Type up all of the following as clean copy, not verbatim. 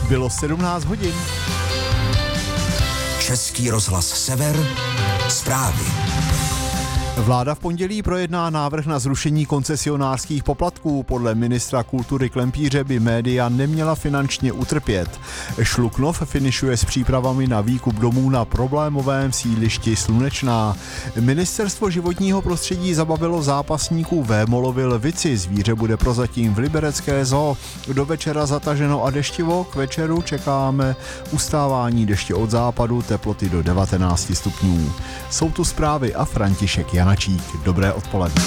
Bylo 17 hodin. Český rozhlas Sever, zprávy. Vláda v pondělí projedná návrh na zrušení koncesionářských poplatků. Podle ministra kultury Klempíře by média neměla finančně utrpět. Šluknov finišuje s přípravami na výkup domů na problémovém sídlišti Slunečná. Ministerstvo životního prostředí zabavilo zápasníků Vémolovy lvici. Zvíře bude prozatím v liberecké zoo. Do večera zataženo a deštivo. K večeru čekáme ustávání deště od západu, teploty do 19 stupňů. Jsou tu zprávy a František Janačík. Dobré odpoledne.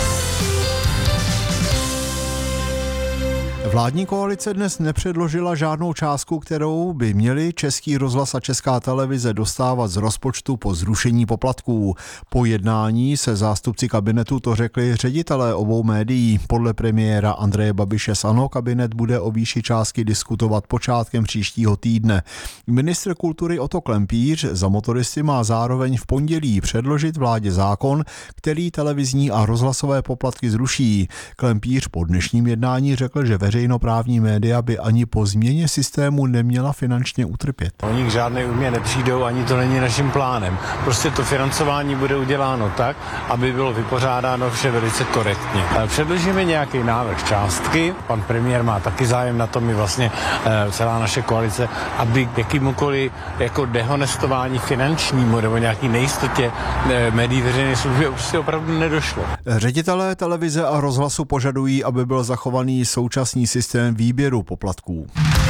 Vládní koalice dnes nepředložila žádnou částku, kterou by měli Český rozhlas a Česká televize dostávat z rozpočtu po zrušení poplatků. Po jednání se zástupci kabinetu to řekli ředitelé obou médií. Podle premiéra Andreje Babiše z ANO kabinet bude o výši částky diskutovat počátkem příštího týdne. Ministr kultury Otto Klempíř za motoristy má zároveň v pondělí předložit vládě zákon, který televizní a rozhlasové poplatky zruší. Klempíř po dnešním jednání řekl, že veřejnoprávní média by ani po změně systému neměla finančně utrpět. Oni k žádné újmě nepřijdou, ani to není naším plánem. Prostě to financování bude uděláno tak, aby bylo vypořádáno vše velice korektně. Předložíme nějaký návrh částky, pan premiér má taky zájem na tom, i vlastně celá naše koalice, aby k jakýmukoliv jako dehonestování finančnímu nebo nějaký nejistotě médií veřejné služby prostě opravdu nedošlo. Ředitelé televize a rozhlasu požadují, aby byl zachovaný současný systém výběru poplatků.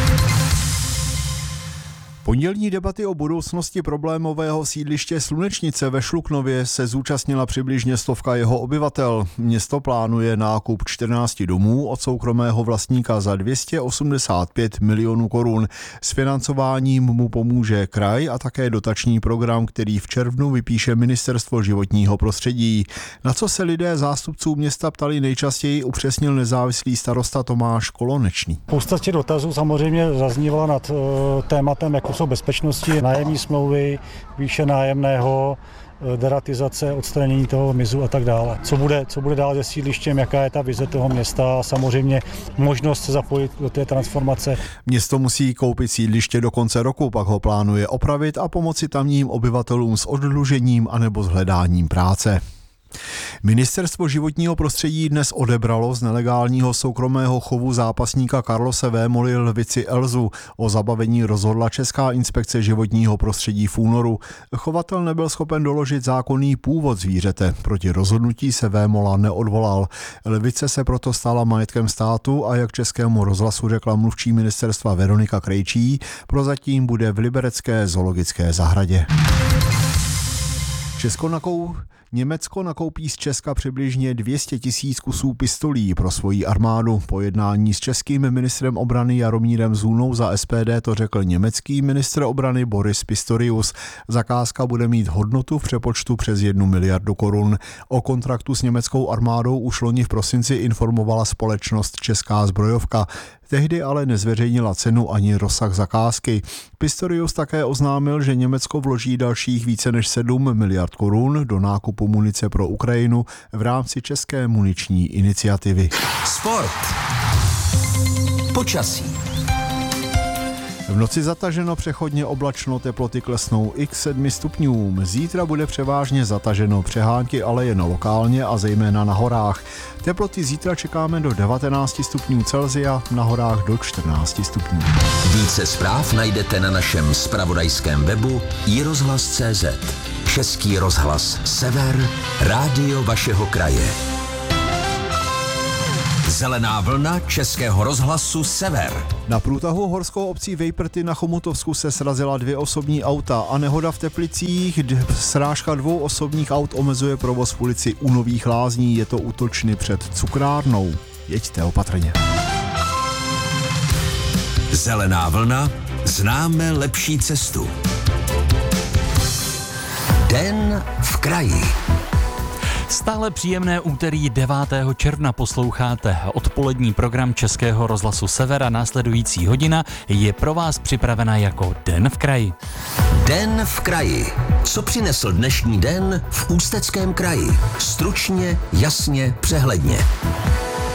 Pondělní debaty o budoucnosti problémového sídliště Slunečnice ve Šluknově se zúčastnila přibližně 100 jeho obyvatel. Město plánuje nákup 14 domů od soukromého vlastníka za 285 milionů korun. S financováním mu pomůže kraj a také dotační program, který v červnu vypíše Ministerstvo životního prostředí. Na co se lidé zástupců města ptali nejčastěji, upřesnil nezávislý starosta Tomáš Kolonečný. Spousta těch dotazů samozřejmě zaznívala nad tématem, jako jsou bezpečnosti, nájemní smlouvy, výše nájemného, deratizace, odstranění toho mizu a tak dále. Co bude dál se sídlištěm, jaká je ta vize toho města a samozřejmě možnost se zapojit do té transformace. Město musí koupit sídliště do konce roku, pak ho plánuje opravit a pomoci tamním obyvatelům s oddlužením anebo s hledáním práce. Ministerstvo životního prostředí dnes odebralo z nelegálního soukromého chovu zápasníka Carlose Vémoly lvici Elzu. O zabavení rozhodla Česká inspekce životního prostředí v únoru. Chovatel nebyl schopen doložit zákonný původ zvířete. Proti rozhodnutí se Vémola neodvolal. Lvice se proto stala majetkem státu a jak Českému rozhlasu řekla mluvčí ministerstva Veronika Krejčí, prozatím bude v liberecké zoologické zahradě. Německo nakoupí z Česka přibližně 200 000 kusů pistolí pro svoji armádu. Po jednání s českým ministrem obrany Jaromírem Zůnou za SPD to řekl německý ministr obrany Boris Pistorius. Zakázka bude mít hodnotu v přepočtu přes 1 miliardu korun. O kontraktu s německou armádou už loni v prosinci informovala společnost Česká zbrojovka. Tehdy ale nezveřejnila cenu ani rozsah zakázky. Pistorius také oznámil, že Německo vloží dalších více než 7 miliard korun do nákupu munice pro Ukrajinu v rámci české muniční iniciativy. Sport. Počasí. V noci zataženo, přechodně oblačno, teploty klesnou i k 7 stupňům. Zítra bude převážně zataženo, přehánky ale jen lokálně a zejména na horách. Teploty zítra čekáme do 19 stupňů Celsia, na horách do 14 stupňů. Více zpráv najdete na našem zpravodajském webu iRozhlas.cz. Český rozhlas Sever, rádio vašeho kraje. Zelená vlna Českého rozhlasu Sever. Na průtahu horskou obcí Vejprty na Chomutovsku se srazila 2 osobní auta a nehoda v Teplicích. Srážka 2 osobních aut omezuje provoz v ulici U Nových Lázní. Je to u Točny před cukrárnou. Jeďte opatrně. Zelená vlna. Známe lepší cestu. Den v kraji. Stále příjemné úterý 9. června posloucháte odpolední program Českého rozhlasu Sever a následující hodina je pro vás připravena jako Den v kraji. Den v kraji. Co přinesl dnešní den v Ústeckém kraji? Stručně, jasně, přehledně.